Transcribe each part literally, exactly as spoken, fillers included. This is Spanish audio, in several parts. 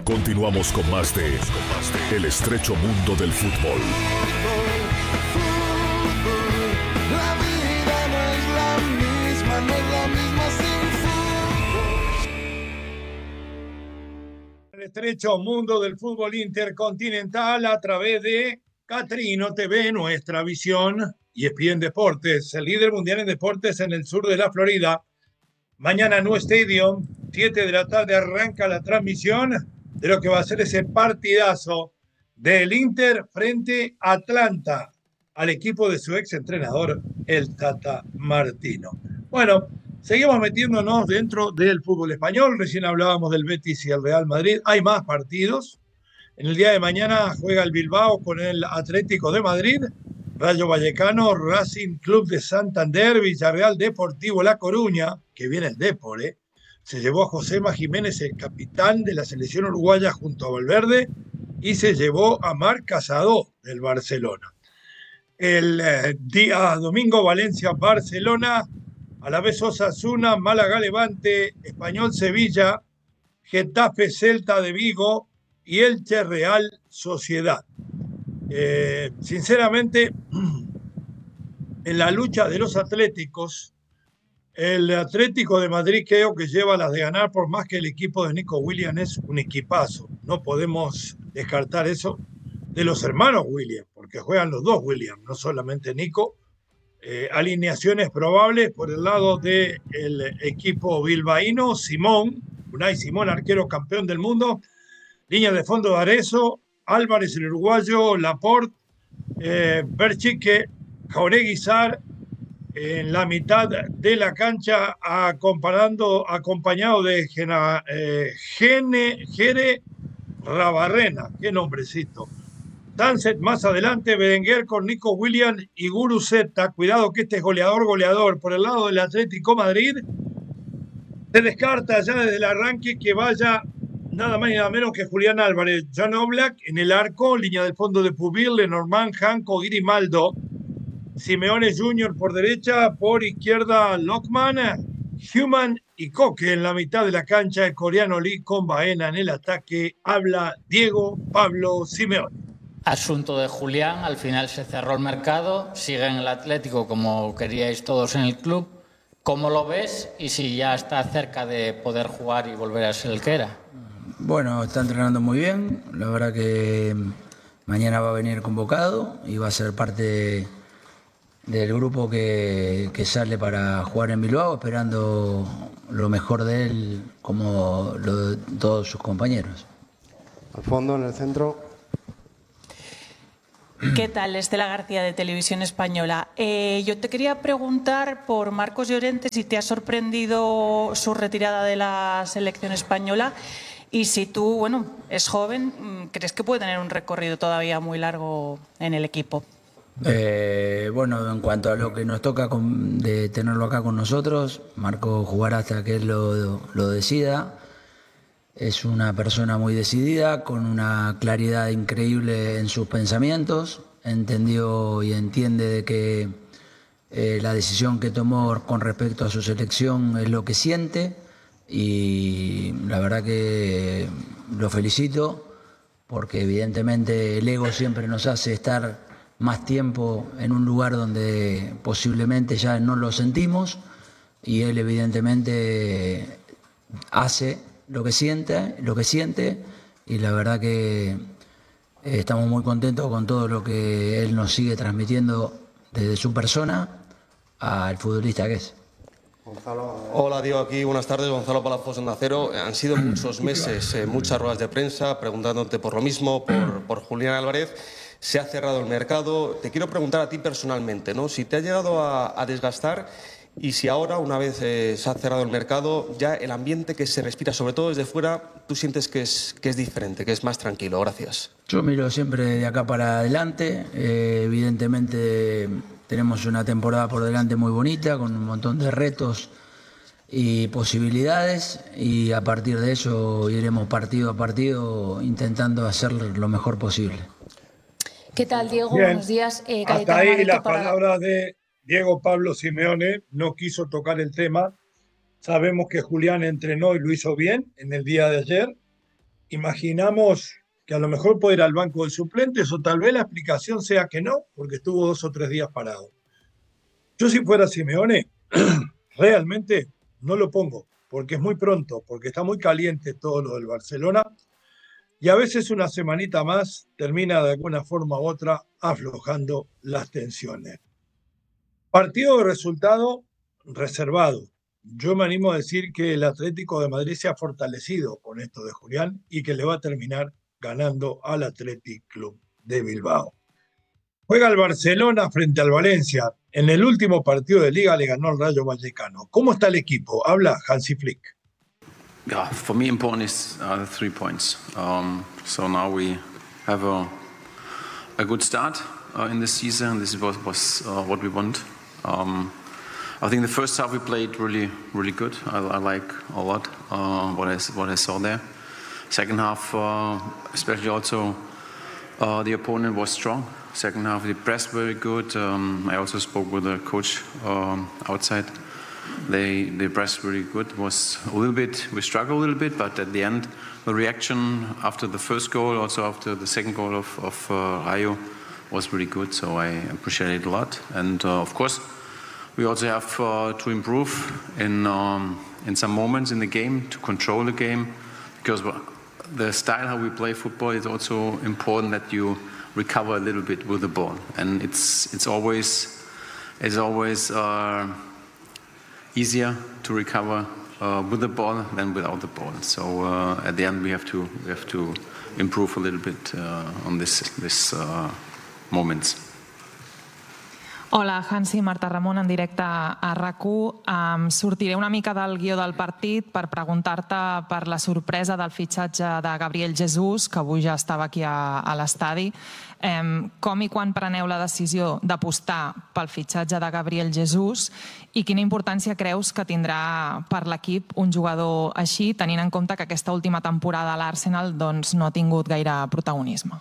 Continuamos con más de El estrecho mundo del fútbol. La vida no es la misma, no es la misma sin fútbol. El estrecho mundo del fútbol intercontinental a través de Catrino T V, nuestra visión, y E S P N Deportes, el líder mundial en deportes en el sur de la Florida. Mañana en Nu Stadium, siete de la tarde, arranca la transmisión de lo que va a ser ese partidazo del Inter frente a Atlanta, al equipo de su ex entrenador, el Tata Martino. Bueno, seguimos metiéndonos dentro del fútbol español. Recién hablábamos del Betis y el Real Madrid. Hay más partidos. En el día de mañana juega el Bilbao con el Atlético de Madrid, Rayo Vallecano, Racing Club de Santander, Villarreal Deportivo La Coruña, que viene el Depor, ¿eh? Se llevó a Josema Jiménez, el capitán de la selección uruguaya, junto a Valverde, y se llevó a Marc Casado del Barcelona. El eh, día domingo, Valencia-Barcelona, a la vez Osasuna, Málaga-Levante, Español-Sevilla, Getafe-Celta de Vigo y Elche Real Sociedad. Eh, sinceramente, en la lucha de los atléticos, el Atlético de Madrid creo que lleva las de ganar, por más que el equipo de Nico Williams es un equipazo. No podemos descartar eso de los hermanos Williams, porque juegan los dos Williams, no solamente Nico. Eh, alineaciones probables por el lado del equipo bilbaíno: Simón, Unai Simón, arquero campeón del mundo. Línea de fondo de Arezzo, Álvarez el uruguayo, Laporte, eh, Berchique, Jauregui Sarr en la mitad de la cancha, acompañando, acompañado de Gena, eh, Gene, Jere Rabarrena, qué nombrecito. Danset más adelante, Berenguer con Nico Williams y Guruceta. Cuidado que este es goleador, goleador. Por el lado del Atlético Madrid, se descarta ya desde el arranque que vaya nada más y nada menos que Julián Álvarez. Jan Oblak en el arco, línea del fondo de Pubil, Lenormand, Janko, Grimaldo. Simeone junior por derecha, por izquierda Lockman, Human y Coque en la mitad de la cancha. El coreano Lee con Baena en el ataque. Habla Diego Pablo Simeone. Asunto de Julián, al final se cerró el mercado, sigue en el Atlético como queríais todos en el club. ¿Cómo lo ves y si ya está cerca de poder jugar y volver a ser el que era? Bueno, está entrenando muy bien, la verdad que mañana va a venir convocado y va a ser parte del grupo que, que sale para jugar en Bilbao, esperando lo mejor de él como lo de todos sus compañeros. Al fondo, en el centro. ¿Qué tal? Estela García, de Televisión Española. Eh, yo te quería preguntar por Marcos Llorente, si te ha sorprendido su retirada de la selección española y si tú, bueno, es joven, ¿crees que puede tener un recorrido todavía muy largo en el equipo? Eh, bueno, en cuanto a lo que nos toca con, de tenerlo acá con nosotros, Marco jugará hasta que él lo, lo decida. Es una persona muy decidida, con una claridad increíble en sus pensamientos. Entendió y entiende de que eh, la decisión que tomó con respecto a su selección es lo que siente, y la verdad que lo felicito, porque evidentemente el ego siempre nos hace estar más tiempo en un lugar donde posiblemente ya no lo sentimos, y él evidentemente hace lo que siente, lo que siente, y la verdad que estamos muy contentos con todo lo que él nos sigue transmitiendo desde su persona al futbolista que es. Gonzalo. Hola, Diego, aquí, buenas tardes, Gonzalo Palafox, Onda Cero. Han sido muchos meses, eh, muchas ruedas de prensa preguntándote por lo mismo, por, por Julián Álvarez. Se ha cerrado el mercado. Te quiero preguntar a ti personalmente, ¿no? Si te ha llegado a, a desgastar, y si ahora, una vez eh, se ha cerrado el mercado, ya el ambiente que se respira, sobre todo desde fuera, tú sientes que es, que es diferente, que es más tranquilo. Gracias. Yo miro siempre de acá para adelante. Eh, evidentemente tenemos una temporada por delante muy bonita, con un montón de retos y posibilidades, y a partir de eso iremos partido a partido intentando hacer lo mejor posible. ¿Qué tal, Diego? Bien. Buenos días. Eh, Hasta ahí Mareto las para... palabras de Diego Pablo Simeone. No quiso tocar el tema. Sabemos que Julián entrenó y lo hizo bien en el día de ayer. imaginamos que a lo mejor puede ir al banco de suplentes o tal vez la explicación sea que no, porque estuvo dos o tres días parado. Yo si fuera Simeone, realmente no lo pongo, porque es muy pronto, porque está muy caliente todo lo del Barcelona y a veces una semanita más termina de alguna forma u otra aflojando las tensiones. Partido de resultado reservado. Yo me animo a decir que el Atlético de Madrid se ha fortalecido con esto de Julián y que le va a terminar ganando al Athletic Club de Bilbao. Juega el Barcelona frente al Valencia. En el último partido de Liga le ganó al Rayo Vallecano. ¿Cómo está el equipo? Habla Hansi Flick. Yeah, for me important is uh, the three points. Um, so now we have a, a good start uh, in the season. This was, was uh, what we want. Um, I think the first half we played really, really good. I, I like a lot uh, what I what I saw there. Second half, uh, especially also, uh, the opponent was strong. Second half, they pressed very good. Um, I also spoke with the coach um, outside. They they pressed really good. It was a little bit, we struggled a little bit, but at the end, the reaction after the first goal, also after the second goal of, of uh, Rayo, was really good. So I appreciate it a lot. And uh, of course, we also have uh, to improve in um, in some moments in the game to control the game, because the style how we play football is also important that you recover a little bit with the ball, and it's it's always it's always uh, easier to recover uh, with the ball than without the ball. So uh, at the end we have to we have to improve a little bit uh, on this this uh, moments. Hola, Hansi, Marta Ramon, en directe a RAC u. Um, sortiré una mica del guió del partit per preguntar-te per la sorpresa del fitxatge de Gabriel Jesús, que avui ja estava aquí a, a l'estadi. Um, com i quan preneu la decisió d'apostar pel fitxatge de Gabriel Jesús i quina importància creus que tindrà per l'equip un jugador així, tenint en compte que aquesta última temporada a l'Arsenal doncs, no ha tingut gaire protagonisme?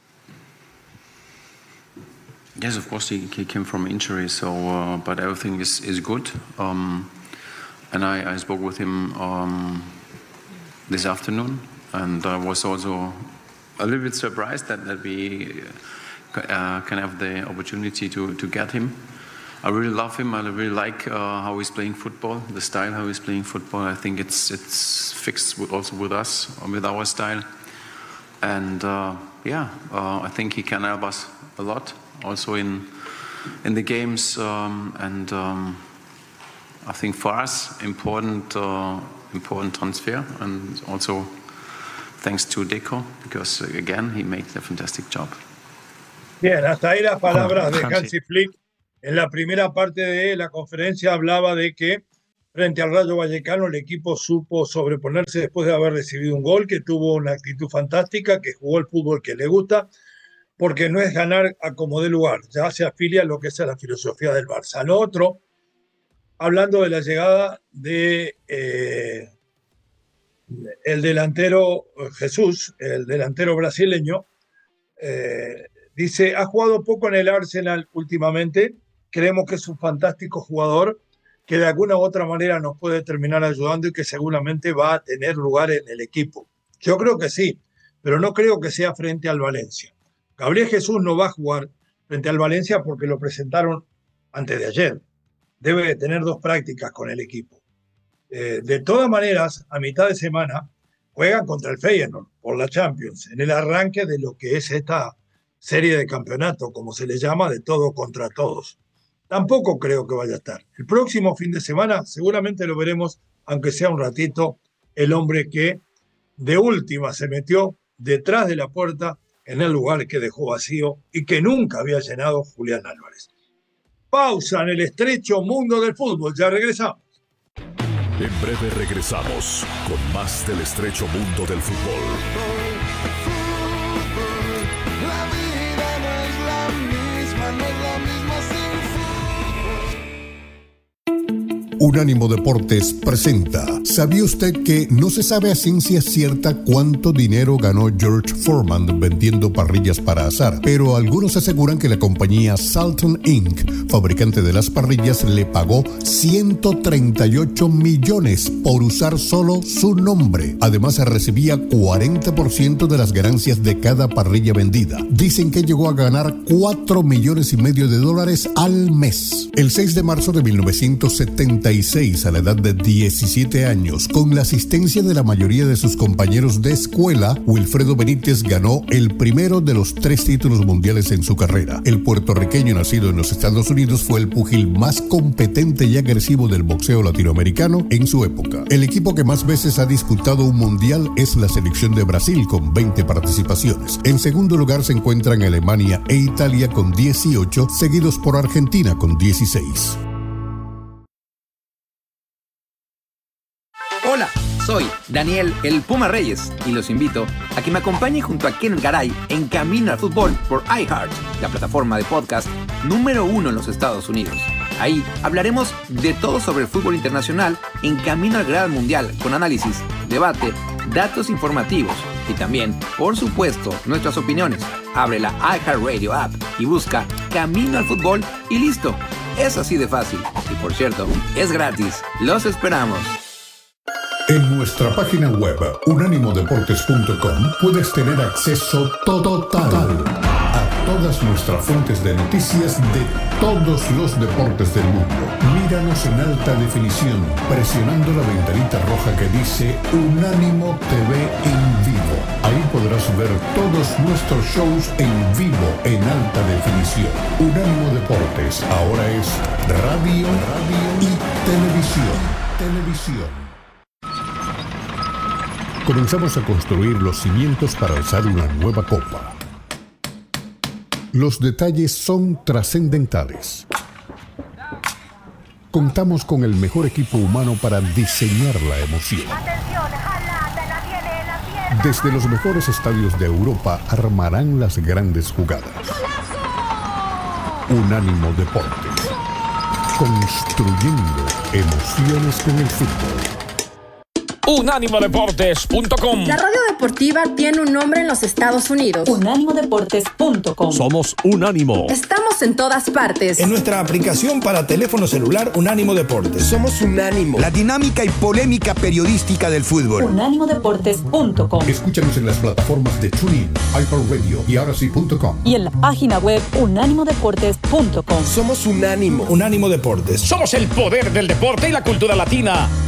Yes, of course, he, he came from injury, so uh, but everything is, is good. Um, and I, I spoke with him um, this afternoon, and I was also a little bit surprised that, that we uh, can have the opportunity to, to get him. I really love him. I really like uh, how he's playing football, the style how he's playing football. I think it's it's fixed with, also with us, with our style. And uh, yeah, uh, I think he can help us a lot. Also in in the games, um, and um, I think for us important uh, important transfer, and also thanks to Deco, because again he made a fantastic job. Bien, hasta ahí las palabras de Hansi Flick. En la primera parte de la conferencia hablaba de que frente al Rayo Vallecano el equipo supo sobreponerse después de haber recibido un gol, que tuvo una actitud fantástica, que jugó el fútbol que le gusta, porque no es ganar a como dé lugar, ya se afilia a lo que es la filosofía del Barça. Lo otro, hablando de la llegada de eh, el delantero Jesús, el delantero brasileño, eh, dice, ha jugado poco en el Arsenal últimamente, creemos que es un fantástico jugador, que de alguna u otra manera nos puede terminar ayudando y que seguramente va a tener lugar en el equipo. Yo creo que sí, pero no creo que sea frente al Valencia. Gabriel Jesús no va a jugar frente al Valencia porque lo presentaron antes de ayer. Debe de tener dos prácticas con el equipo. Eh, de todas maneras, a mitad de semana juegan contra el Feyenoord por la Champions, en el arranque de lo que es esta serie de campeonato, como se le llama, de todo contra todos. Tampoco creo que vaya a estar. El próximo fin de semana seguramente lo veremos, aunque sea un ratito, el hombre que de última se metió detrás de la puerta en el lugar que dejó vacío y que nunca había llenado Julián Álvarez. Pausa en el estrecho mundo del fútbol. Ya regresamos. En breve regresamos con más del estrecho mundo del fútbol. La vida no es la misma, no es la misma sin fútbol. Unánimo Deportes presenta. ¿Sabía usted que no se sabe a ciencia cierta cuánto dinero ganó George Foreman vendiendo parrillas para asar? Pero algunos aseguran que la compañía Salton incorporated, fabricante de las parrillas, le pagó ciento treinta y ocho millones por usar solo su nombre. Además, recibía cuarenta por ciento de las ganancias de cada parrilla vendida. Dicen que llegó a ganar cuatro millones y medio de dólares al mes. El seis de marzo de mil novecientos setenta y seis, a la edad de diecisiete años, con la asistencia de la mayoría de sus compañeros de escuela, Wilfredo Benítez ganó el primero de los tres títulos mundiales en su carrera. El puertorriqueño nacido en los Estados Unidos fue el púgil más competente y agresivo del boxeo latinoamericano en su época. El equipo que más veces ha disputado un mundial es la selección de Brasil, con veinte participaciones. En segundo lugar se encuentran Alemania e Italia con dieciocho, seguidos por Argentina con dieciséis. Hola, soy Daniel el Puma Reyes y los invito a que me acompañen junto a Kenneth Garay en Camino al Fútbol por iHeart, la plataforma de podcast número uno en los Estados Unidos. Ahí hablaremos de todo sobre el fútbol internacional en Camino al Gran Mundial, con análisis, debate, datos informativos y también, por supuesto, nuestras opiniones. Abre la iHeartRadio app y busca Camino al Fútbol y listo. Es así de fácil. Y por cierto, es gratis. Los esperamos. En nuestra página web unánimo deportes punto com puedes tener acceso total a todas nuestras fuentes de noticias de todos los deportes del mundo. Míranos en alta definición presionando la ventanita roja que dice Unánimo T V en vivo. Ahí podrás ver todos nuestros shows en vivo en alta definición. Unánimo Deportes ahora es radio, radio y televisión. Televisión. Comenzamos a construir los cimientos para alzar una nueva copa. Los detalles son trascendentales. Contamos con el mejor equipo humano para diseñar la emoción. Desde los mejores estadios de Europa armarán las grandes jugadas. Unánimo Deportes. Construyendo emociones con el fútbol. unánimo deportes punto com. La radio deportiva tiene un nombre en los Estados Unidos. unánimo deportes punto com. Somos Unánimo. Estamos en todas partes. En nuestra aplicación para teléfono celular Unánimo Deportes. Somos Unánimo. La dinámica y polémica periodística del fútbol. unánimo deportes punto com. Escúchanos en las plataformas de TuneIn, iHeartRadio y ahora sí punto com. Y en la página web unánimo deportes punto com. Somos Unánimo. Unánimo Deportes. Somos el poder del deporte y la cultura latina.